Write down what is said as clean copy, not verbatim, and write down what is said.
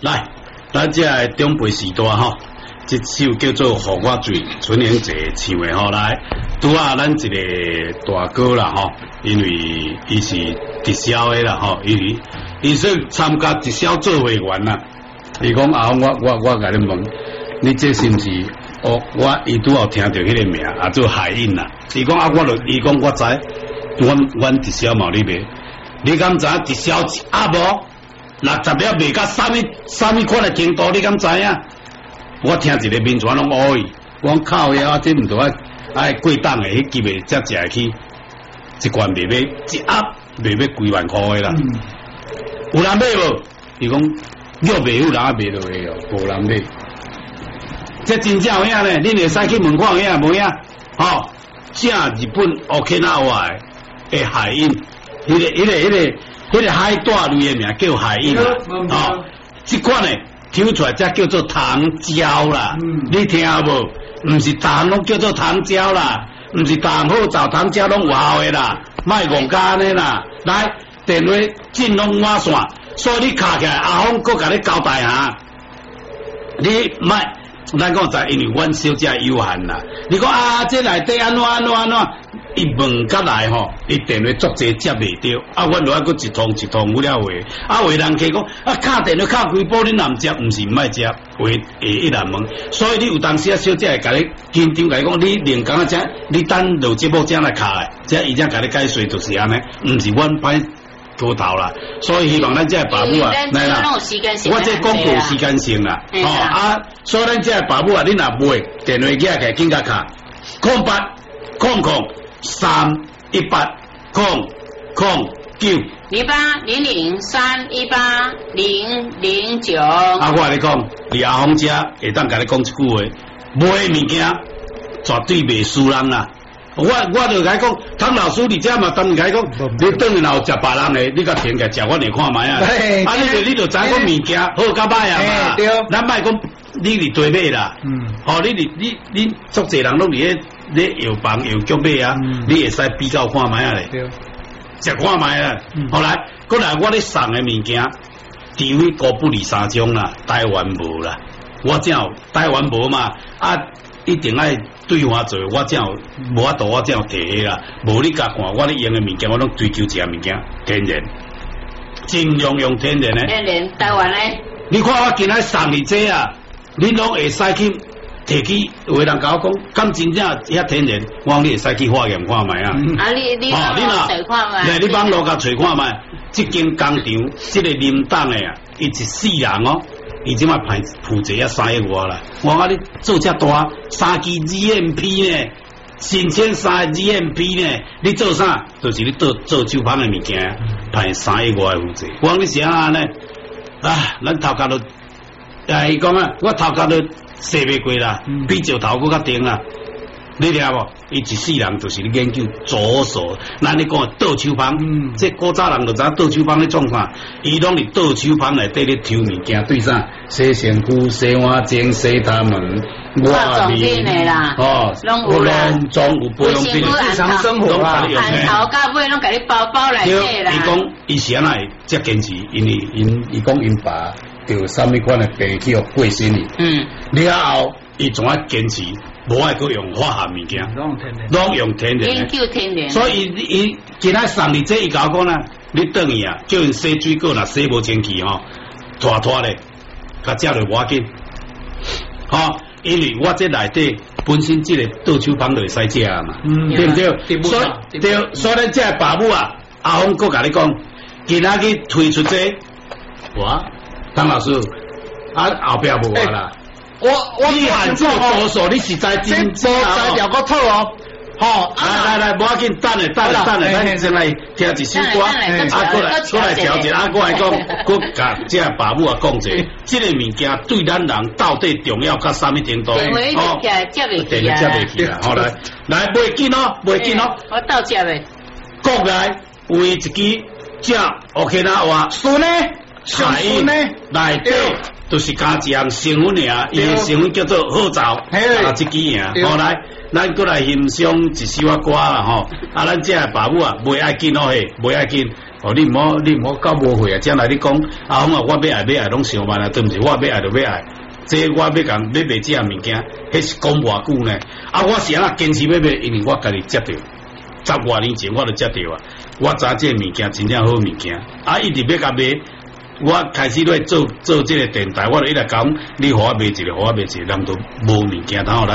来，咱这个中辈时代吼，这首叫做《荷花水》，春英姐唱的吼。来，拄啊，咱一个大哥啦吼，因为伊是直销的啦吼，伊说参加直销做会员啦。伊讲啊，我甲你问，你这是毋是？哦，伊拄好听到迄个名，啊做海印啦。伊讲啊，伊讲我知，阮直销嘛你卖，你敢知直销啊无？60粒卖甲啥物款的程度，你敢知影？我听一个民传拢乌伊，我讲靠呀，这毋多爱过档的，迄机会才食会起，一罐卖一盒卖要几万块的啦。有人买无？伊讲肉卖有人啊卖落去哦，无人买。这真正有影呢，恁会使去问看有影无影？吼，正日本 Okinawa 的海印，迄个海带类的名叫海印啦，哦，这款呢抽出来才叫做糖胶啦。你听无？唔是糖拢叫做糖胶啦，唔是糖好找糖胶拢有效的啦，卖戆家呢啦。来，电话进拢换线，所以你卡起来，阿峰搁甲你交代下，你卖。咱讲在，因为阮小姐有限啦。你讲啊，这内底安怎，伊问甲来吼，伊电话足济接袂着，啊，阮落去佫一通有了话，啊，话人客讲啊，敲电话敲几波你若毋接，毋是毋爱接，话会一人问，所以你有当时啊，小姐会甲你紧张甲你讲，你连讲啊，这你等录节目才来敲的，这伊才甲你解说就是安尼，毋是阮歹。多头啦，所以希望咱这个爸母啊，来啦，我这广告时间性啦，哦啊，所以咱这个爸母啊，你若买电话机来紧甲卡0800318009。0800318009。啊，我跟你讲，李阿峰姐会当甲你讲一句话，买物件绝对袂输人啦。我就甲伊讲，汤老师，你这嘛当然甲伊讲，你等于若有食别人的，你甲填个食，我来看卖啊。啊，你就知影讲物件好甲歹啊嘛。对，咱莫讲你伫对买啦。哦，你足侪人拢伫咧药房药局买啊，你会使比较看卖啊咧。对，食看卖啊。后来，过来我咧送的物件，除非高不离三种啦，台湾无啦。我正有台湾无嘛啊。一定爱对我做，我才有无法度，我才有摕起啦。无你甲看，我咧用的物件，我拢追求一个物件，天然，尽量用天然的。天然台湾的。你看我今仔送你这啊，你拢会使去摕去，有人甲我讲，敢真正遐天然，我讲你会使去化验看卖啊。啊，你找看卖。来，你网络甲找看卖，这间工厂，这个林党的啊，伊一世人哦。伊即摆排负责啊3个月啦，我讲你做遮大3支 GMP 呢，新鲜3个 GMP 呢，你做啥？就是你做酒芳的物件，排3个月的负责。我讲你是安呢？啊，咱头家都，伊讲啊，我头家都洗袂过啦，比石头搁较顶啦。你听无？伊一世人就是咧研究左手，咱咧讲倒手芳，这古早人就知倒手芳咧创啥？伊拢伫倒手芳内底咧抽物件，对啥？洗身躯、洗碗巾、洗他们、 化妆品的啦， 拢有啦，装有保养品，日常生活啦， hand头到尾拢甲你包内底啦。 伊讲伊是安尼才坚持，因为伊讲因爸着啥物款的病去过身去，了后伊总爱坚持。无爱去用化学物件，拢用天然， 研究天然。 所以伊今仔送你这，伊甲我讲啦，你等伊啊，叫因洗水果啦，洗无清气吼，拖咧，甲食落我紧，吼，因为我这内底本身这个倒手芳就会使食嘛，对不对？所以咱这爸母啊，阿峰哥甲你讲，今仔去推出这，我汤老师，啊后壁无啊啦。你喊这个左手，你实在真知了个套哦。好，来，无要紧，等下，咱先来听一首歌，过来调节，过来讲，甲这爸母啊讲者，这个物件对咱人到底重要到啥物程度？ 哦，接袂起啦，好来，袂紧哦， 我到接袂。 国内有一支只 OK 啦，话孙呢，海印内底。就是加一项成分尔，伊个成分叫做好皂，啊，这支尔。后来，咱过来欣赏一首歌啦吼。啊，咱这爸母啊，袂爱紧哦嘿，袂爱紧。 哦，你唔好搞无会啊！将来你讲啊，我要爱拢上万啊，对毋是？我要爱就要爱，这我要卖这物件，迄是讲偌久呢？啊，我是安坚持要卖，因为我家己接到，10多年前我就接到啊，我知这物件真正好物件，啊，一直要甲卖。我开始咧做这个电台，我就一直讲，你互我卖一个，互我卖一个，人都无物件，然后来。